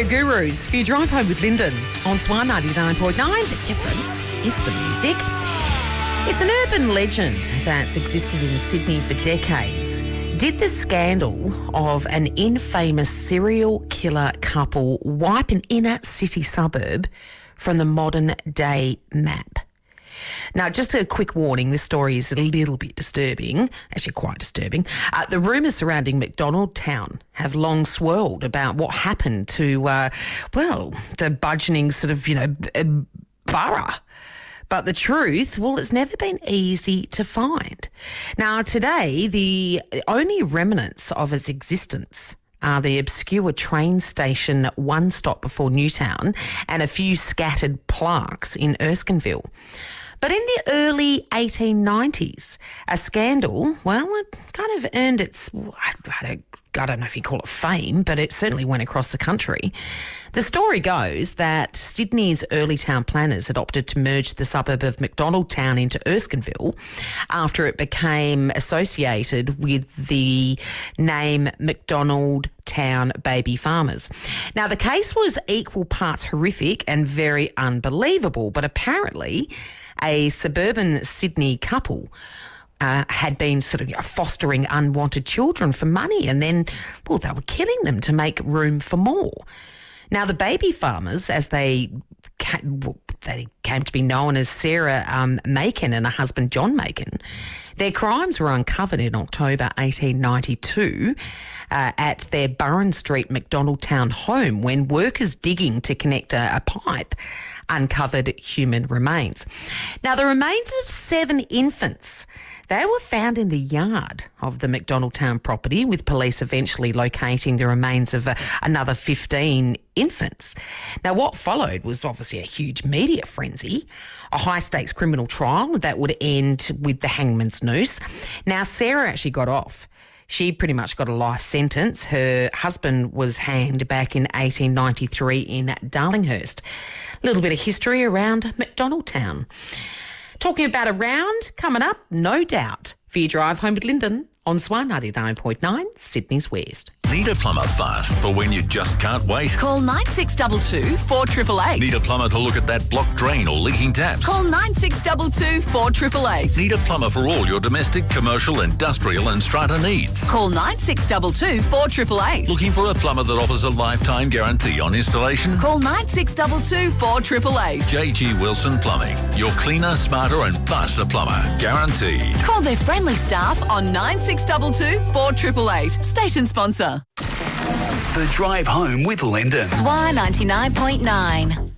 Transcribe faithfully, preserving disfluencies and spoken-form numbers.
Stereo Gurus for your drive home with Lyndon on Swan ninety-nine point nine. The difference is the music. It's an urban legend that's existed in Sydney for decades. Did the scandal of an infamous serial killer couple wipe an inner city suburb from the modern day map? Now, just a quick warning, this story is a little bit disturbing, actually quite disturbing. Uh, the rumours surrounding McDonald Town have long swirled about what happened to, uh, well, the burgeoning sort of, you know, b- borough. But the truth, well, it's never been easy to find. Now, today, the only remnants of its existence are the obscure train station one stop before Newtown and a few scattered plaques in Erskineville. But in the early eighteen nineties, a scandal, well, it kind of earned its, I don't, I don't know if you call it fame, but it certainly went across the country. The story goes that Sydney's early town planners had opted to merge the suburb of McDonald Town into Erskineville after it became associated with the name McDonald Town Baby Farmers. Now, the case was equal parts horrific and very unbelievable, but apparently a suburban Sydney couple uh, had been sort of you know, fostering unwanted children for money, and then, well, they were killing them to make room for more. Now, the baby farmers, as they came, well, they came to be known as Sarah um, Macon and her husband John Macon, their crimes were uncovered in October eighteen ninety-two uh, at their Burren Street McDonald Town home when workers digging to connect a, a pipe uncovered human remains. Now, the remains of seven infants, they were found in the yard of the McDonald Town property, with police eventually locating the remains of uh, another fifteen infants. Now, what followed was obviously a huge media frenzy, a high-stakes criminal trial that would end with the hangman's noose. Now, Sarah actually got off. She pretty much got a life sentence. Her husband was hanged back in eighteen ninety-three in Darlinghurst. A little bit of history around McDonald Town. Talking about around, coming up, no doubt, for your drive home with Lyndon on Swan ninety-nine point nine, Sydney's West. Need a plumber fast for when you just can't wait? Call nine six two two, four eight eight eight. Need a plumber to look at that blocked drain or leaking taps? Call nine six two two, four eight eight eight. Need a plumber for all your domestic, commercial, industrial and strata needs? Call nine six two two, four eight eight eight. Looking for a plumber that offers a lifetime guarantee on installation? Call nine six two two, four eight eight eight. J G Wilson Plumbing. Your cleaner, smarter and faster plumber. Guaranteed. Call their friendly staff on nine six two two, four eight eight eight. Station sponsor. The Drive Home with Lyndon. Swan ninety-nine point nine.